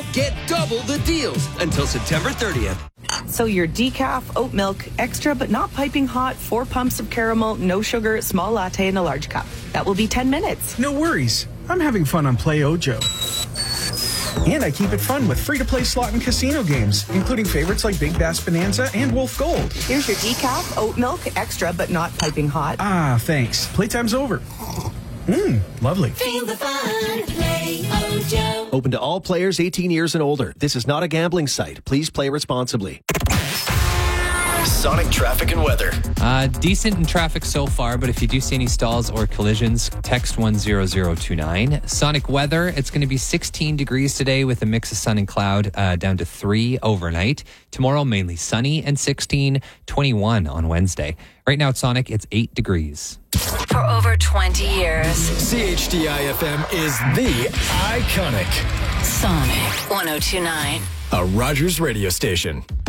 Get double the deals until September 30th. So your decaf, oat milk, extra but not piping hot, 4 pumps of caramel, no sugar, small latte in a large cup. That will be 10 minutes. No worries. I'm having fun on Play Ojo. And I keep it fun with free-to-play slot and casino games, including favorites like Big Bass Bonanza and Wolf Gold. Here's your decaf, oat milk, extra but not piping hot. Ah, thanks. Playtime's over. Lovely. Feel the fun. Play Ojo. Open to all players 18 years and older. This is not a gambling site. Please play responsibly. Sonic traffic and weather. Decent in traffic so far, but if you do see any stalls or collisions, text 10029. Sonic weather, it's going to be 16 degrees today with a mix of sun and cloud, down to 3 overnight. Tomorrow, mainly sunny and 16, 21 on Wednesday. Right now at Sonic, it's 8 degrees. For over 20 years, CHDI-FM is the iconic Sonic 1029. a Rogers radio station.